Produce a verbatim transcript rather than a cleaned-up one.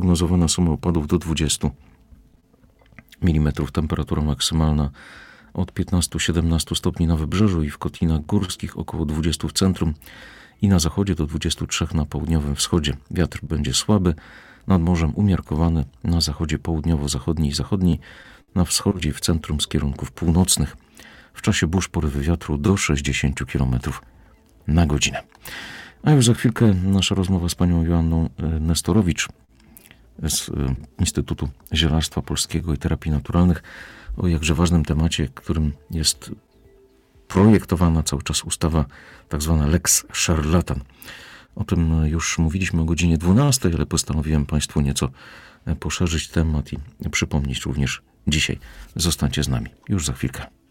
prognozowana suma opadów do dwudziestu milimetrów. Temperatura maksymalna od piętnastu do siedemnastu stopni na wybrzeżu i w kotlinach górskich, około dwudziestu w centrum i na zachodzie do dwudziestu trzech na południowym wschodzie. Wiatr będzie słaby, nad morzem umiarkowany, na zachodzie południowo-zachodni i zachodni, na wschodzie i w centrum z kierunków północnych. W czasie burz porywy wiatru do sześćdziesięciu kilometrów na godzinę. A już za chwilkę nasza rozmowa z panią Joanną Nestorowicz z Instytutu Zielarstwa Polskiego i Terapii Naturalnych o jakże ważnym temacie, którym jest projektowana cały czas ustawa tak zwana Lex Szarlatan. O tym już mówiliśmy o godzinie dwunastej, ale postanowiłem Państwu nieco poszerzyć temat i przypomnieć również dzisiaj. Zostańcie z nami już za chwilkę.